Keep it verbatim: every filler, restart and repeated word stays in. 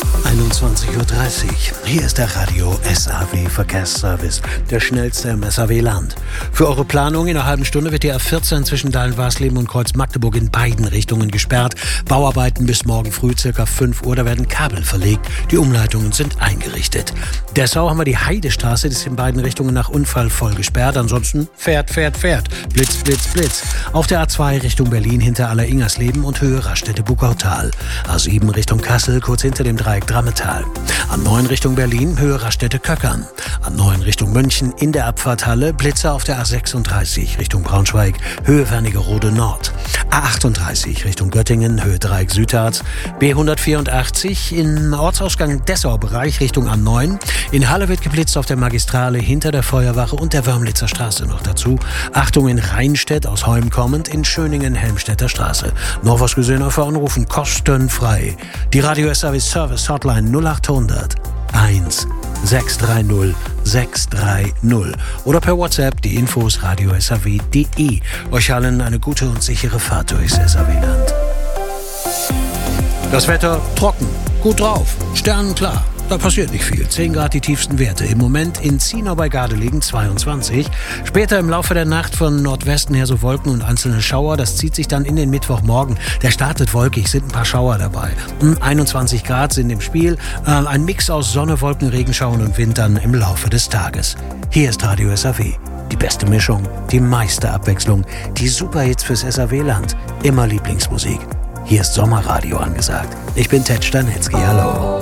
einundzwanzig Uhr dreißig. Hier ist der Radio S A W Verkehrsservice, der schnellste im S A W-Land. Für eure Planung in einer halben Stunde wird die A vierzehn zwischen Dahlen-Warsleben und Kreuz-Magdeburg in beiden Richtungen gesperrt. Bauarbeiten bis morgen früh circa fünf Uhr, da werden Kabel verlegt. Die Umleitungen sind eingerichtet. Dessau haben wir die Heidestraße, die ist in beiden Richtungen nach Unfall voll gesperrt. Ansonsten fährt, fährt, fährt. Blitz, Blitz, Blitz. Auf der A zwei Richtung Berlin hinter Aller-Ingersleben und Höhe Raststätte-Buckautal. A sieben Richtung Kassel, kurz hinter dem Dreieck Drammetal. A neun Richtung Berlin, Höhe Raststätte-Köckern. A neun Richtung München in der Abfahrthalle, Blitzer auf der A sechsunddreißig Richtung Braunschweig, Höhe Wernigerode Nord. A achtunddreißig Richtung Göttingen, Höhe Dreieck Südharz. B hundertvierundachtzig im Ortsausgang Dessau-Bereich Richtung A neun. In Halle wird geblitzt auf der Magistrale hinter der Feuerwache und der Wörmlitzer Straße noch dazu. Achtung in Rheinstedt aus Heum kommend, in Schöningen Helmstedter Straße. Noch was gesehen, einfach anrufen, kostenfrei. Die Radio S A W Service Hotline null achthundert eins sechs drei null sechs drei null oder per WhatsApp die Infos radio s a w punkt d e. Euch allen eine gute und sichere Fahrt durchs S A W-Land. Das Wetter trocken, gut drauf, sternenklar. Da passiert nicht viel. zehn Grad die tiefsten Werte. Im Moment in Zienau bei Gardelegen zweiundzwanzig. Später im Laufe der Nacht von Nordwesten her so Wolken und einzelne Schauer. Das zieht sich dann in den Mittwochmorgen. Der startet wolkig, sind ein paar Schauer dabei. einundzwanzig Grad sind im Spiel. Äh, ein Mix aus Sonne, Wolken, Regenschauern und Wind dann im Laufe des Tages. Hier ist Radio S A W. Die beste Mischung, die meiste Abwechslung, die Superhits fürs S A W-Land. Immer Lieblingsmusik. Hier ist Sommerradio angesagt. Ich bin Ted Stanitzky. Hallo.